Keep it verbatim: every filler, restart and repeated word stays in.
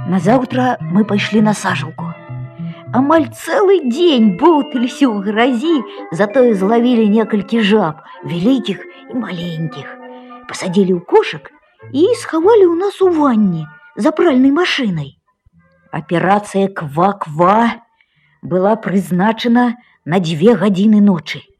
Назаўтра мы пайшлі на сажалку. Амаль цэлы дзень боўталіся ў гразі, затое злавілі некалькі жаб, вялікіх і маленькіх. Пасадзілі ў кошык і схавалі ў нас у ванні за пральнай машынай. Аперацыя «Ква-ква» была прызначана на дзве гадзіны ночы.